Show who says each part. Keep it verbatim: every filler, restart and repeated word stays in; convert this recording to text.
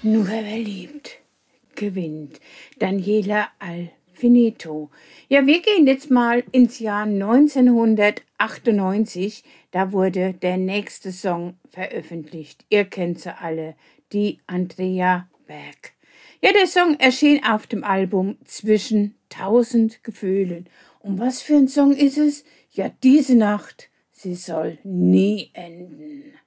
Speaker 1: Nur wer liebt, gewinnt. Daniela Alfinito. Ja, wir gehen jetzt mal ins Jahr neunzehnhundertachtundneunzig. Da wurde der nächste Song veröffentlicht. Ihr kennt sie alle, die Andrea Berg. Ja, der Song erschien auf dem Album Zwischen tausend Gefühlen. Und was für ein Song ist es? Ja, diese Nacht, sie soll nie enden.